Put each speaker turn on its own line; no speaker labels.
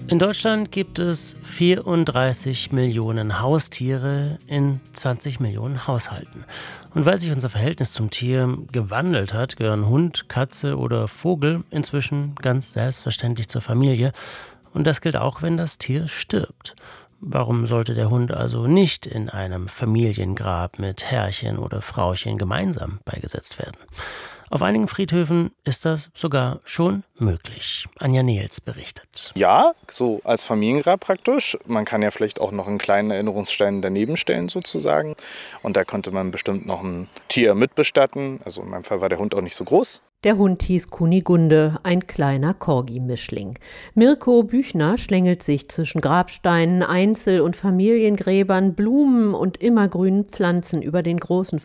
In Deutschland gibt es 34 Millionen Haustiere in 20 Millionen Haushalten. Und weil sich unser Verhältnis zum Tier gewandelt hat, gehören Hund, Katze oder Vogel inzwischen ganz selbstverständlich zur Familie. Und das gilt auch, wenn das Tier stirbt. Warum sollte der Hund also nicht in einem Familiengrab mit Herrchen oder Frauchen gemeinsam beigesetzt werden? Auf einigen Friedhöfen ist das sogar schon möglich. Anja Nehls berichtet.
Ja, so als Familiengrab praktisch. Man kann ja vielleicht auch noch einen kleinen Erinnerungsstein daneben stellen sozusagen. Und da konnte man bestimmt noch ein Tier mitbestatten. Also in meinem Fall war der Hund auch nicht so groß.
Der Hund hieß Kunigunde, ein kleiner Corgi-Mischling. Mirko Büchner schlängelt sich zwischen Grabsteinen, Einzel- und Familiengräbern, Blumen und immergrünen Pflanzen über den großen